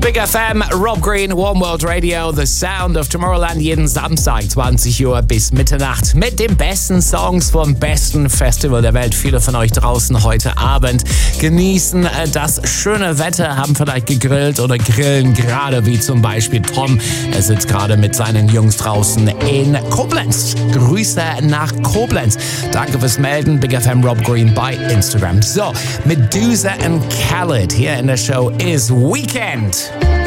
Big FM, Rob Green, One World Radio, The Sound of Tomorrowland, jeden Samstag 20 Uhr bis Mitternacht mit den besten Songs vom besten Festival der Welt. Viele von euch draußen heute Abend genießen das schöne Wetter, haben vielleicht gegrillt oder grillen gerade, wie zum Beispiel Tom. Er sitzt gerade mit seinen Jungs draußen in Koblenz. Grüße nach Koblenz. Danke fürs Melden. Big FM Rob Green bei Instagram. So, Medusa and Khaled hier in der Show ist Weekend.